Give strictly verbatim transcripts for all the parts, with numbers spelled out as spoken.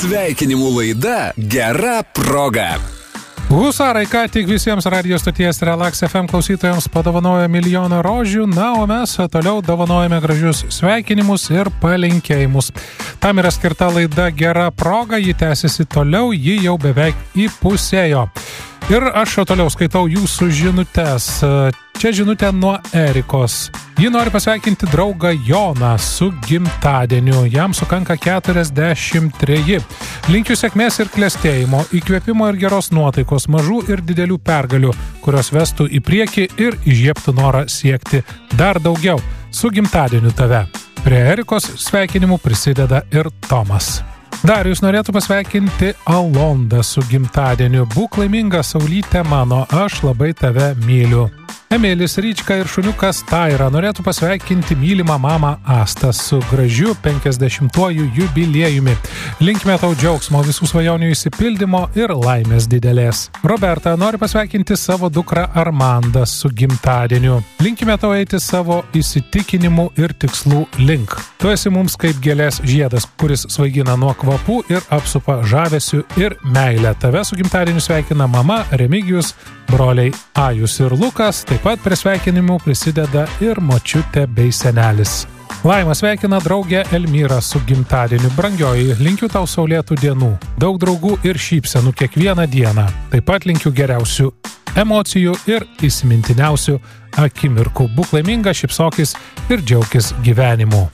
Sveikinimų laida Gera proga. Husarai ką tik visiems radio stoties Relax F M klausytojams padovanojo milijoną rožių, na, o mes toliau dovanojame gražius sveikinimus ir palinkėjimus. Tam yra skirta laida Gera proga, ji tęsiasi toliau, ji jau beveik įpusėjo. Ir aš jau toliau skaitau jūsų žinutes. Čia žinutė nuo Erikos. Ji nori pasveikinti draugą Joną su gimtadieniu. Jam sukanka keturiasdešimt treji. Linkiu sėkmės ir klestėjimo, įkvėpimo ir geros nuotaikos, mažų ir didelių pergalių, kurios vestų į priekį ir įžiebtų norą siekti dar daugiau. Su gimtadieniu tave. Prie Erikos sveikinimų prisideda ir Tomas. Darius norėtų pasveikinti Alondą su gimtadieniu. Būk laiminga, saulytė mano, aš labai tave myliu. Emilis, Ryčka ir šuniukas Taira norėtų pasveikinti mylimą mamą Astą su gražiu penkiasdešimtuoju jubiliejumi. Linkime tau džiaugsmo, visų svajonių išsipildymo ir laimės didelės. Roberta nori pasveikinti savo dukrą Armandą su gimtadieniu. Linkime tau eiti savo įsitikinimų ir tikslų link. Tu esi mums kaip gėlės žiedas, kuris svaigina nuo kvapų ir apsupa žavesiu ir meilę. Tave su gimtadieniu sveikina mama Remigijus, broliai Ajus ir Lukas, taip pat prie sveikinimų prisideda ir močiutė bei senelis. Laima sveikina draugę Elmyrą su gimtadieniu. Brangioji, linkiu tau saulėtų dienų, daug draugų ir šypsenų kiekvieną dieną. Taip pat linkiu geriausių emocijų ir įsimintiniausių akimirkų. Būk laiminga, šypsokis ir džiaukis gyvenimu.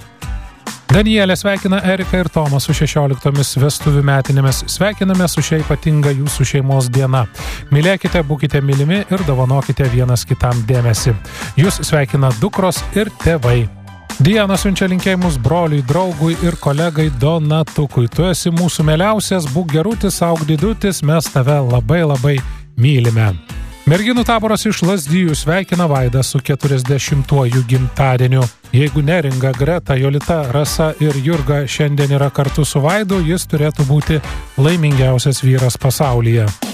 Danielė sveikina Eriką ir Tomą su šešioliktomis vestuvių metinėmis. Sveikiname su šia ypatinga jūsų šeimos diena. Mylėkite, būkite mylimi ir dovanokite vienas kitam dėmesį. Jūs sveikina dukros ir tėvai. Diana siunčia linkėjimus broliui, draugui ir kolegai Donatukui. Tu esi mūsų mieliausias, būk gerutis, auk didutis, mes tave labai labai mylime. Merginų taboras iš Lazdijų sveikina Vaidą su keturiasdešimtuoju gimtadieniu. Jeigu Neringa, Greta, Jolita, Rasa ir Jurga šiandien yra kartu su Vaidu, jis turėtų būti laimingiausias vyras pasaulyje.